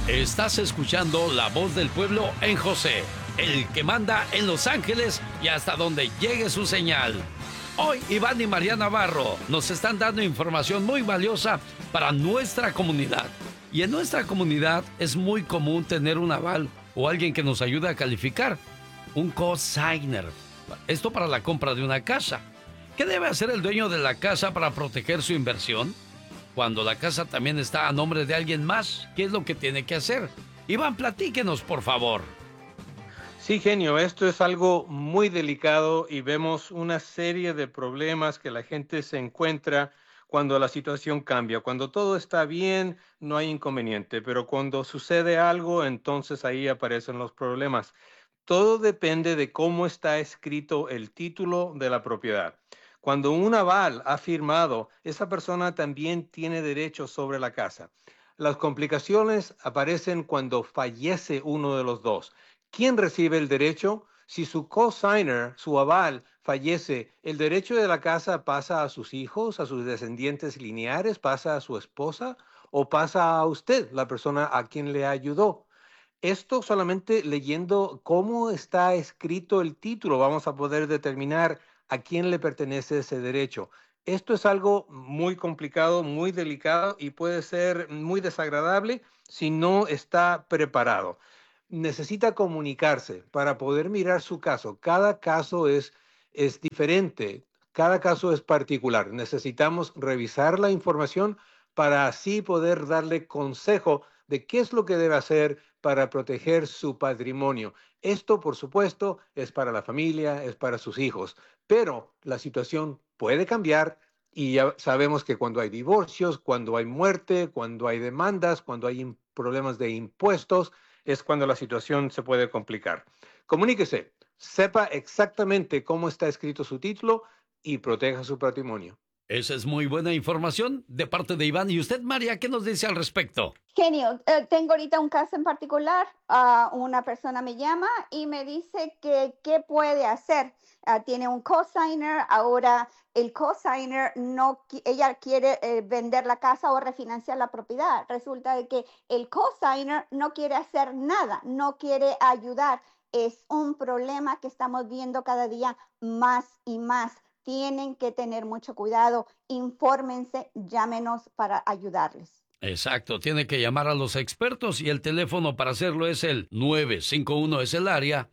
Estás escuchando La Voz del Pueblo en José, el que manda en Los Ángeles y hasta donde llegue su señal. Hoy Iván y María Navarro nos están dando información muy valiosa para nuestra comunidad. Y en nuestra comunidad es muy común tener un aval o alguien que nos ayude a calificar, un cosigner. Esto para la compra de una casa. ¿Qué debe hacer el dueño de la casa para proteger su inversión? Cuando la casa también está a nombre de alguien más, ¿qué es lo que tiene que hacer? Iván, platíquenos, por favor. Sí, genio, esto es algo muy delicado y vemos una serie de problemas que la gente se encuentra cuando la situación cambia. Cuando todo está bien, no hay inconveniente, pero cuando sucede algo, entonces ahí aparecen los problemas. Todo depende de cómo está escrito el título de la propiedad. Cuando un aval ha firmado, esa persona también tiene derechos sobre la casa. Las complicaciones aparecen cuando fallece uno de los dos. ¿Quién recibe el derecho? Si su cosigner, su aval, fallece, ¿el derecho de la casa pasa a sus hijos, a sus descendientes lineares, pasa a su esposa o pasa a usted, la persona a quien le ayudó? Esto solamente leyendo cómo está escrito el título vamos a poder determinar a quién le pertenece ese derecho. Esto es algo muy complicado, muy delicado y puede ser muy desagradable si no está preparado. Necesita comunicarse para poder mirar su caso. Cada caso es diferente, cada caso es particular. Necesitamos revisar la información para así poder darle consejo de qué es lo que debe hacer para proteger su patrimonio. Esto, por supuesto, es para la familia, es para sus hijos, pero la situación puede cambiar y ya sabemos que cuando hay divorcios, cuando hay muerte, cuando hay demandas, cuando hay problemas de impuestos, es cuando la situación se puede complicar. Comuníquese, sepa exactamente cómo está escrito su título y proteja su patrimonio. Esa es muy buena información de parte de Iván. ¿Y usted, María, qué nos dice al respecto? Genio, tengo ahorita un caso en particular. Una persona me llama y me dice que qué puede hacer. Tiene un cosigner, ahora el cosigner no, ella quiere vender la casa o refinanciar la propiedad. Resulta de que el cosigner no quiere hacer nada, no quiere ayudar. Es un problema que estamos viendo cada día más y más. Tienen que tener mucho cuidado, infórmense, llámenos para ayudarles. Exacto, tiene que llamar a los expertos y el teléfono para hacerlo es el 951, es el área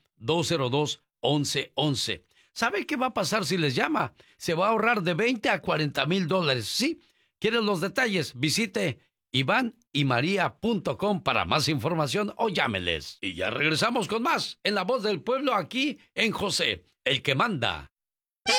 202-1111. ¿Sabe qué va a pasar si les llama? Se va a ahorrar de 20 a 40 mil dólares. ¿Sí? ¿Quieren los detalles? Visite ivanymaria.com para más información o llámeles. Y ya regresamos con más en La Voz del Pueblo aquí en José, el que manda